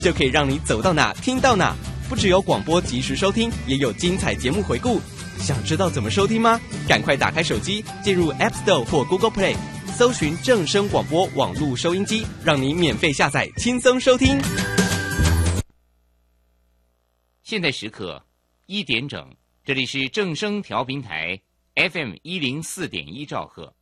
就可以让你走到哪听到哪。不只有广播及时收听，也有精彩节目回顾。想知道怎么收听吗？赶快打开手机，进入 App Store 或 Google Play， 搜寻正声广播网络收音机，让你免费下载，轻松收听。 现在时刻1点整，这里是正声调频台 FM104.1兆赫。